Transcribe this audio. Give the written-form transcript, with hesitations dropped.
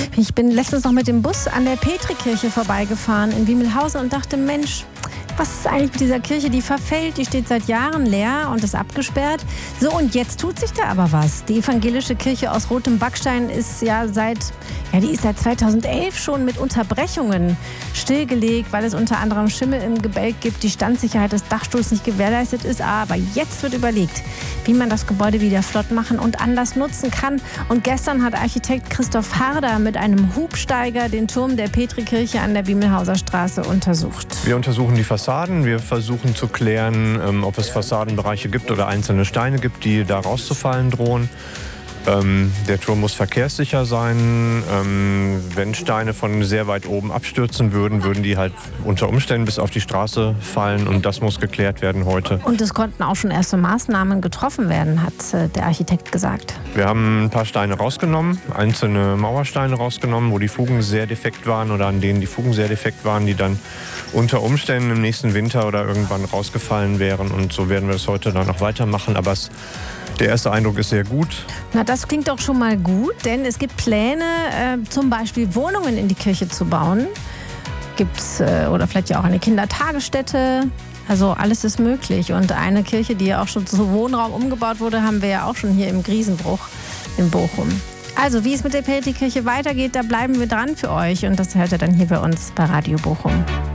Ich bin letztens noch mit dem Bus an der Petrikirche vorbeigefahren in Wiemelhausen und dachte, Mensch, was ist eigentlich mit dieser Kirche? Die verfällt, die steht seit Jahren leer und ist abgesperrt. So, und jetzt tut sich da aber was. Die evangelische Kirche aus rotem Backstein ist seit 2011 schon mit Unterbrechungen stillgelegt, weil es unter anderem Schimmel im Gebälk gibt, die Standsicherheit des Dachstuhls nicht gewährleistet ist. Aber jetzt wird überlegt, wie man das Gebäude wieder flott machen und anders nutzen kann. Und gestern hat Architekt Christoph Harder mit einem Hubsteiger den Turm der Petrikirche an der Wiemelhauser Straße untersucht. Wir untersuchen die Fassaden. Wir versuchen zu klären, ob es Fassadenbereiche gibt oder einzelne Steine gibt, die da rauszufallen drohen. Der Turm muss verkehrssicher sein. Wenn Steine von sehr weit oben abstürzen würden die halt unter Umständen bis auf die Straße fallen. Und das muss geklärt werden heute. Und es konnten auch schon erste Maßnahmen getroffen werden, hat der Architekt gesagt. Wir haben ein paar Steine rausgenommen, einzelne Mauersteine rausgenommen, wo die Fugen sehr defekt waren oder an denen die Fugen sehr defekt waren, die dann unter Umständen im nächsten Winter oder irgendwann rausgefallen wären. Und so werden wir es heute dann noch weitermachen. Aber der erste Eindruck ist sehr gut. Na, das klingt doch schon mal gut, denn es gibt Pläne, zum Beispiel Wohnungen in die Kirche zu bauen. Gibt's oder vielleicht ja auch eine Kindertagesstätte. Also alles ist möglich. Und eine Kirche, die ja auch schon zu Wohnraum umgebaut wurde, haben wir ja auch schon hier im Griesenbruch in Bochum. Also wie es mit der Petrikirche weitergeht, da bleiben wir dran für euch. Und das hört ihr dann hier bei uns bei Radio Bochum.